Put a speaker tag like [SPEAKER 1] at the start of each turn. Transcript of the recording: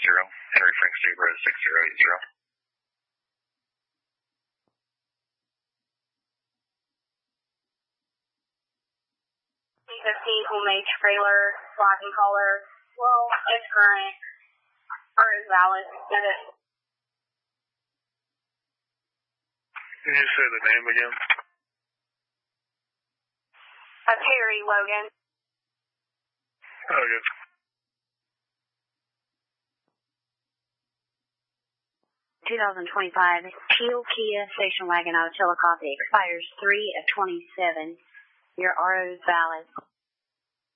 [SPEAKER 1] Henry Frank Zebra 6080.
[SPEAKER 2] C15 homemade trailer, black in color. Well, it's current or is valid.
[SPEAKER 1] Can you say the name again?
[SPEAKER 2] Terry Logan.
[SPEAKER 1] Oh, good.
[SPEAKER 3] (2025) Teal Kia station wagon out of Chillicothe expires 3/27. Your RO is valid.